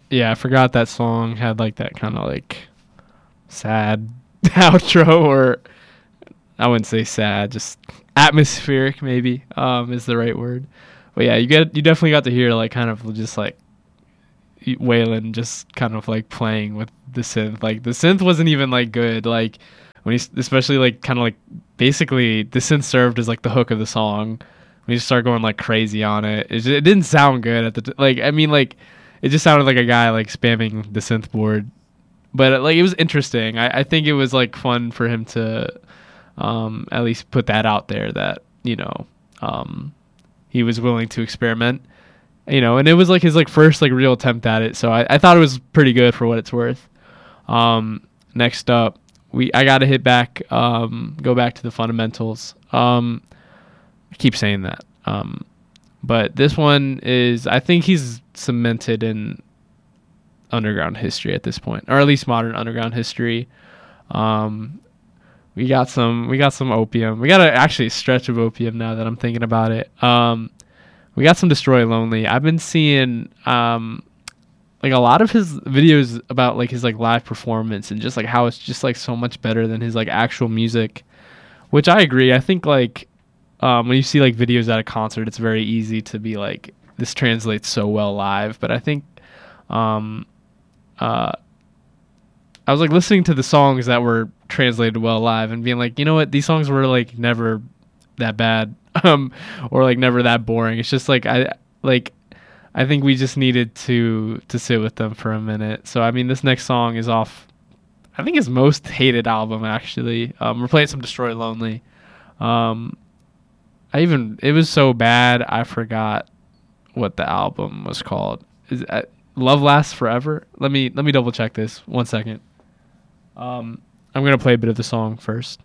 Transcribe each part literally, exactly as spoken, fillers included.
yeah, I forgot that song had like that kind of like sad outro, or I wouldn't say sad, just atmospheric maybe um, is the right word. But yeah, you get you definitely got to hear like kind of just like Waylon just kind of like playing with the synth. Like the synth wasn't even like good. Like when he, especially like kind of like basically the synth served as like the hook of the song. When you start going like crazy on it, it, just, it didn't sound good at the t- like. I mean like it just sounded like a guy like spamming the synth board. But like it was interesting. I, I think it was like fun for him to um, at least put that out there that you know um, he was willing to experiment. You know, and it was like his like first like real attempt at it. So I, I thought it was pretty good for what it's worth. Um, next up, we I gotta hit back, um, go back to the fundamentals. Um, I keep saying that, um, but this one is I think he's cemented in underground history at this point, or at least modern underground history. Um, we got some we got some Opium. We got a, actually a stretch of Opium now that I'm thinking about it. Um, We got some Destroy Lonely. I've been seeing um, like a lot of his videos about like his like live performance and just like how it's just like so much better than his like actual music, which I agree. I think like um, when you see like videos at a concert, it's very easy to be like this translates so well live. But I think um, uh, I was like listening to the songs that were translated well live and being like, you know what, these songs were like never that bad. Um, or like never that boring. It's just like I like I think we just needed to to sit with them for a minute. So I mean, this next song is off I think his most hated album actually. Um, we're playing some Destroy Lonely. Um, I even it was so bad I forgot what the album was called. Is uh, Love Lasts Forever? Let me let me double check this. One second. Um, I'm gonna play a bit of the song first.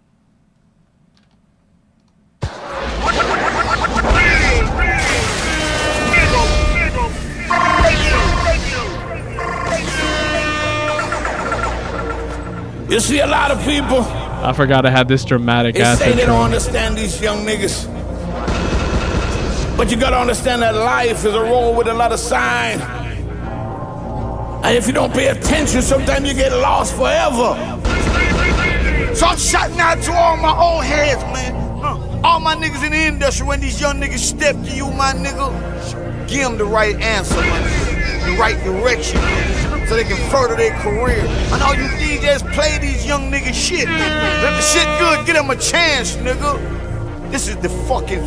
You see a lot of people. I forgot I had this dramatic ass They say they intro. don't understand these young niggas. But you gotta understand that life is a road with a lot of sign. And if you don't pay attention, sometimes you get lost forever. So I'm shouting out to all my old heads, man. Huh. All my niggas in the industry, when these young niggas step to you, my nigga, give them the right answer, man. The right direction, man, so they can further their career. And all you D Js play these young niggas shit. Let the shit good, give them a chance, nigga. This is the fucking